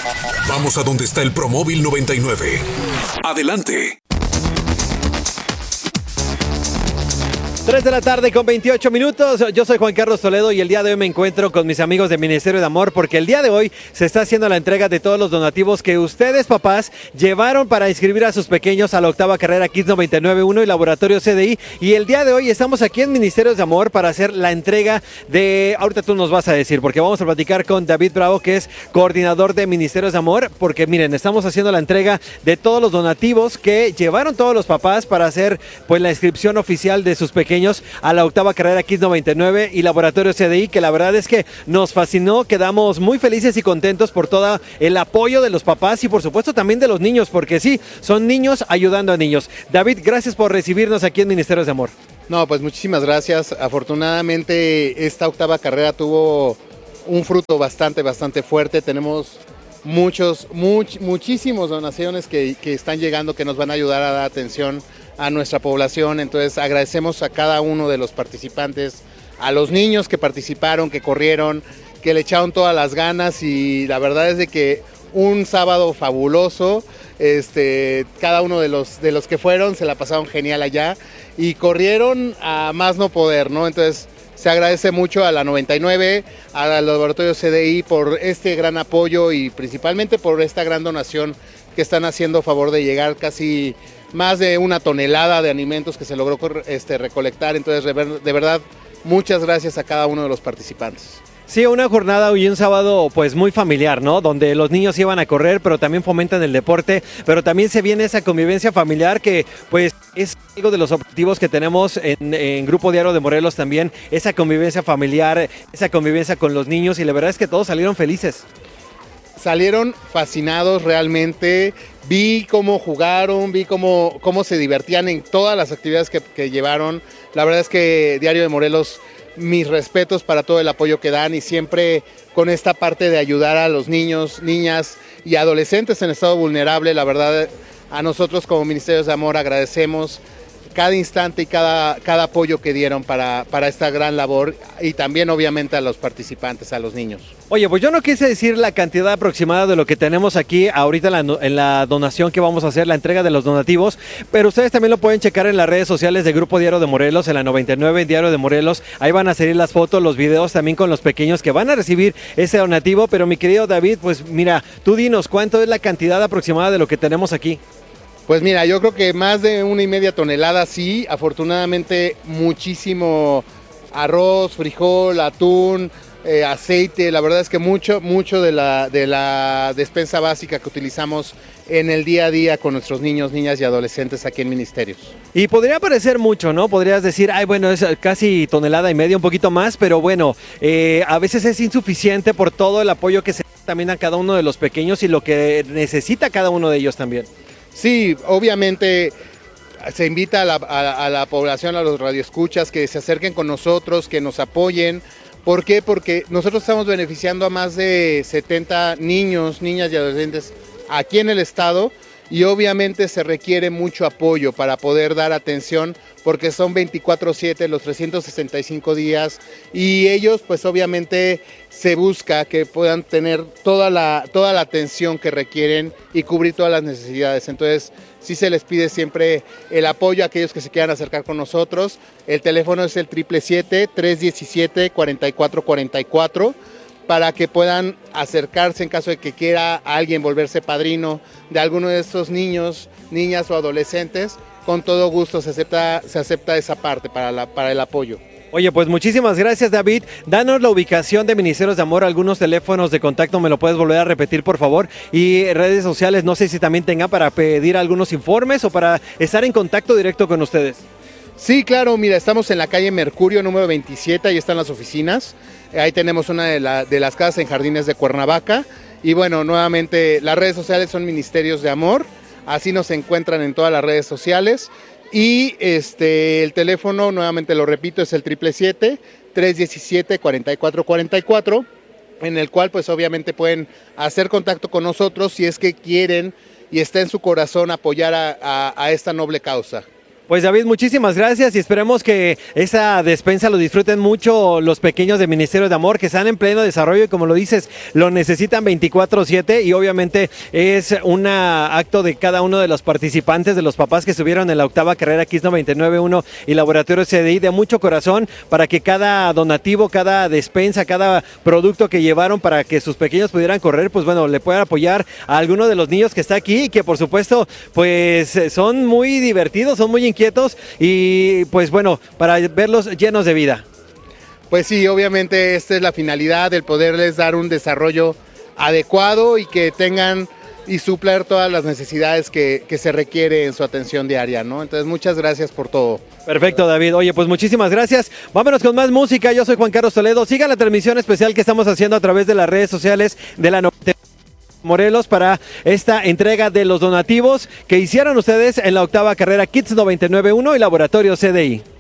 Vamos a donde está el Promóvil 99. Adelante. 3 de la tarde con 28 minutos. Yo soy Juan Carlos Toledo y el día de hoy me encuentro con mis amigos del Ministerio de Amor porque el día de hoy se está haciendo la entrega de todos los donativos que ustedes, papás, llevaron para inscribir a sus pequeños a la octava carrera Kids 99.1 y Laboratorio CDI. Y el día de hoy estamos aquí en Ministerios de Amor para hacer la entrega de... Ahorita tú nos vas a decir, porque vamos a platicar con David Bravo, que es coordinador de Ministerios de Amor, porque miren, estamos haciendo la entrega de todos los donativos que llevaron todos los papás para hacer pues la inscripción oficial de sus pequeños a la octava carrera Kids 99 y Laboratorio CDI, que la verdad es que nos fascinó, quedamos muy felices y contentos por todo el apoyo de los papás y por supuesto también de los niños, porque sí, son niños ayudando a niños. David, gracias por recibirnos aquí en Ministerios de Amor. No, pues muchísimas gracias. Afortunadamente esta octava carrera tuvo un fruto bastante fuerte. Tenemos muchísimas donaciones que están llegando, que nos van a ayudar a dar atención a nuestra población. Entonces agradecemos a cada uno de los participantes, a los niños que participaron, que corrieron, que le echaron todas las ganas, y la verdad es de que un sábado fabuloso. Cada uno de los que fueron se la pasaron genial allá y corrieron a más no poder, ¿no? Entonces se agradece mucho a la 99, al Laboratorio CDI por este gran apoyo y principalmente por esta gran donación que están haciendo a favor de llegar casi más de 1 tonelada de alimentos que se logró recolectar. Entonces, de verdad, muchas gracias a cada uno de los participantes. Sí, una jornada y un sábado pues muy familiar, ¿no? Donde los niños iban a correr, pero también fomentan el deporte, pero también se viene esa convivencia familiar que pues es algo de los objetivos que tenemos en Grupo Diario de Morelos también, esa convivencia familiar, esa convivencia con los niños, y la verdad es que todos salieron felices. Salieron fascinados realmente, vi cómo jugaron, vi cómo se divertían en todas las actividades que llevaron. La verdad es que Diario de Morelos, mis respetos para todo el apoyo que dan, y siempre con esta parte de ayudar a los niños, niñas y adolescentes en estado vulnerable. La verdad, a nosotros como Ministerios de Amor agradecemos cada instante y cada apoyo que dieron para esta gran labor, y también obviamente a los participantes, a los niños. Oye, pues yo no quise decir la cantidad aproximada de lo que tenemos aquí ahorita en la donación que vamos a hacer, la entrega de los donativos, pero ustedes también lo pueden checar en las redes sociales de Grupo Diario de Morelos, en la 99 Diario de Morelos. Ahí van a salir las fotos, los videos también con los pequeños que van a recibir ese donativo. Pero mi querido David, pues mira, tú dinos, ¿cuánto es la cantidad aproximada de lo que tenemos aquí? Pues mira, yo creo que más de 1,5 toneladas, sí. Afortunadamente muchísimo arroz, frijol, atún, aceite. La verdad es que mucho de la despensa básica que utilizamos en el día a día con nuestros niños, niñas y adolescentes aquí en Ministerios. Y podría parecer mucho, ¿no? Podrías decir, ay, bueno, es casi 1,5 toneladas, un poquito más, pero bueno, a veces es insuficiente por todo el apoyo que se da también a cada uno de los pequeños y lo que necesita cada uno de ellos también. Sí, obviamente se invita a la población, a los radioescuchas, que se acerquen con nosotros, que nos apoyen. ¿Por qué? Porque nosotros estamos beneficiando a más de 70 niños, niñas y adolescentes aquí en el estado, y obviamente se requiere mucho apoyo para poder dar atención, porque son 24/7 los 365 días, y ellos pues obviamente se busca que puedan tener toda la atención que requieren y cubrir todas las necesidades. Entonces sí se les pide siempre el apoyo a aquellos que se quieran acercar con nosotros. El teléfono es el 777-317-4444 para que puedan acercarse en caso de que quiera alguien volverse padrino de alguno de estos niños, niñas o adolescentes. Con todo gusto se acepta esa parte para el apoyo. Oye, pues muchísimas gracias, David. Danos la ubicación de Ministerios de Amor, algunos teléfonos de contacto, me lo puedes volver a repetir, por favor, y redes sociales, no sé si también tenga para pedir algunos informes o para estar en contacto directo con ustedes. Sí, claro, mira, estamos en la calle Mercurio número 27, ahí están las oficinas. Ahí tenemos una de las casas en Jardines de Cuernavaca. Y bueno, nuevamente las redes sociales son Ministerios de Amor, así nos encuentran en todas las redes sociales. Y el teléfono, nuevamente lo repito, es el 777-317-4444, en el cual pues obviamente pueden hacer contacto con nosotros si es que quieren y está en su corazón apoyar a esta noble causa. Pues David, muchísimas gracias y esperemos que esa despensa lo disfruten mucho los pequeños del Ministerio de Amor que están en pleno desarrollo y como lo dices, lo necesitan 24/7 y obviamente es un acto de cada uno de los participantes, de los papás que estuvieron en la octava carrera Kids 99.1 y Laboratorio CDI de mucho corazón para que cada donativo, cada despensa, cada producto que llevaron para que sus pequeños pudieran correr, pues bueno, le puedan apoyar a alguno de los niños que está aquí y que por supuesto pues son muy divertidos, son muy inquietos y pues bueno, para verlos llenos de vida. Pues sí, obviamente esta es la finalidad, el poderles dar un desarrollo adecuado y que tengan y suplir todas las necesidades que se requiere en su atención diaria, ¿no? Entonces muchas gracias por todo. Perfecto, David. Oye, pues muchísimas gracias. Vámonos con más música. Yo soy Juan Carlos Toledo. Sigan la transmisión especial que estamos haciendo a través de las redes sociales de la Morelos para esta entrega de los donativos que hicieron ustedes en la octava carrera Kids 99.1 y Laboratorio CDI.